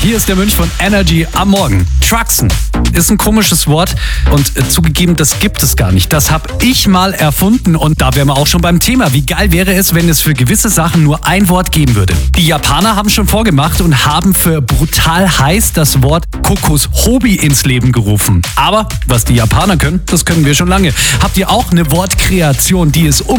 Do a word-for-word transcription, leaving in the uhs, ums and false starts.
Hier ist der Mönch von Energy am Morgen. Truxen ist ein komisches Wort und äh, zugegeben, das gibt es gar nicht. Das habe ich mal erfunden und da wären wir auch schon beim Thema. Wie geil wäre es, wenn es für gewisse Sachen nur ein Wort geben würde? Die Japaner haben schon vorgemacht und haben für brutal heiß das Wort Kokoshobie ins Leben gerufen. Aber was die Japaner können, das können wir schon lange. Habt ihr auch eine Wortkreation, die es um